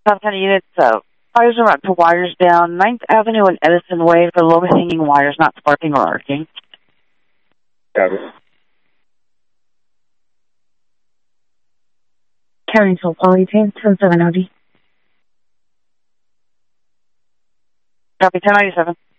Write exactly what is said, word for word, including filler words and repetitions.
Top ten units, uh, fires are up to wires down ninth Avenue and Edison Way for low-hanging wires, not sparking or arcing. Copy. Carrington, Polyton, ten seven O D. Copy, ten ninety-seven.